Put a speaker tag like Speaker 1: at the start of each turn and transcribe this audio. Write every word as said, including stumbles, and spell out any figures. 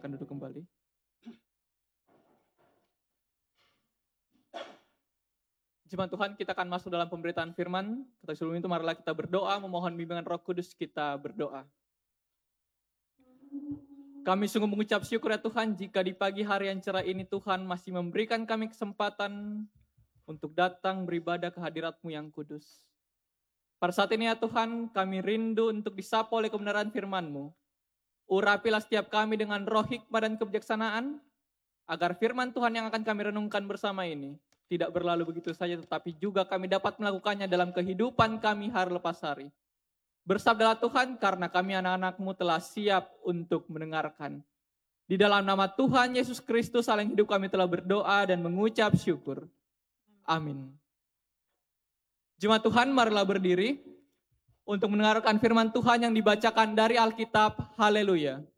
Speaker 1: silakan duduk kembali. Jemaat Tuhan, kita akan masuk dalam pemberitaan firman. Tetapi sebelum itu marilah kita berdoa, memohon bimbingan Roh Kudus. Kita berdoa. Kami sungguh mengucap syukur ya Tuhan, jika di pagi hari yang cerah ini Tuhan masih memberikan kami kesempatan untuk datang beribadah ke hadirat-Mu yang kudus. Pada saat ini ya Tuhan, kami rindu untuk disapa oleh kebenaran firman-Mu. Urapilah setiap kami dengan roh hikmah dan kebijaksanaan, agar firman Tuhan yang akan kami renungkan bersama ini tidak berlalu begitu saja, tetapi juga kami dapat melakukannya dalam kehidupan kami hari lepas hari. Bersabdalah Tuhan, karena kami anak-anak-Mu telah siap untuk mendengarkan. Di dalam nama Tuhan Yesus Kristus, Allah yang hidup, kami telah berdoa dan mengucap syukur. Amin. Jemaat Tuhan, marilah berdiri untuk mendengarkan firman Tuhan yang dibacakan dari Alkitab. Haleluya.